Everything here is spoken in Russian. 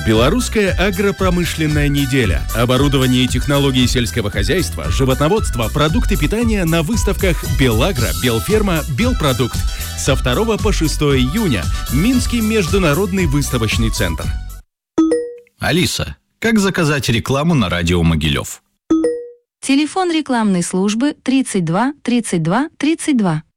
Белорусская агропромышленная неделя. Оборудование и технологии сельского хозяйства, животноводство, продукты питания на выставках «Белагро», «Белферма», «Белпродукт». Со 2 по 6 июня. Минский международный выставочный центр. Алиса, как заказать рекламу на радио Могилев? Телефон рекламной службы 32 32 32.